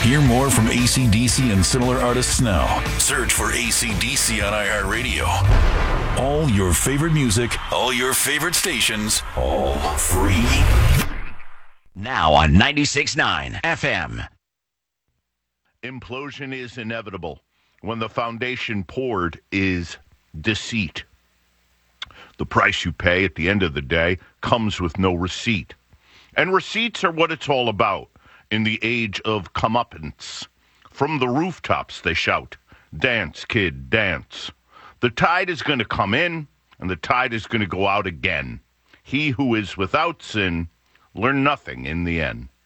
Hear more from AC/DC and similar artists now. Search for AC/DC on iHeartRadio. All your favorite music, all your favorite stations, all free. Now on 96.9 FM. Implosion is inevitable when the foundation poured is deceit. The price you pay at the end of the day comes with no receipt. And receipts are what it's all about in the age of comeuppance. From the rooftops they shout, "Dance, kid, dance." The tide is going to come in, and the tide is going to go out again. He who is without sin learn nothing in the end.